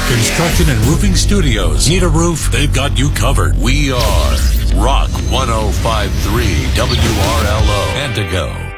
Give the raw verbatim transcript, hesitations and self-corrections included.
Construction and Roofing Studios. Need a roof? They've got you covered. We are Rock one oh five point three W R L O. Antigo.